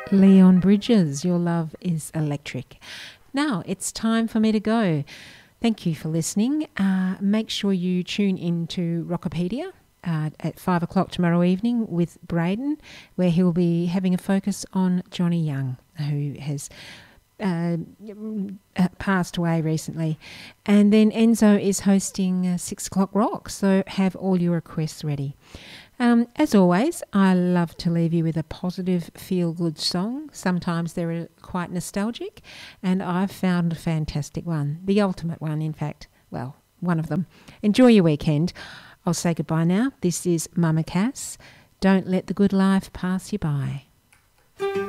Leon Bridges, Your Love is Electric. Now it's time for me to go. Thank you for listening. Make sure you tune in to Rockopedia at 5 o'clock tomorrow evening with Braden, where he'll be having a focus on Johnny Young, who has passed away recently. And then Enzo is hosting 6 o'clock rock, so have all your requests ready. As always, I love to leave you with a positive, feel-good song. Sometimes they're quite nostalgic, and I've found a fantastic one, the ultimate one, in fact. Well, one of them. Enjoy your weekend. I'll say goodbye now. This is Mama Cass. Don't let the good life pass you by.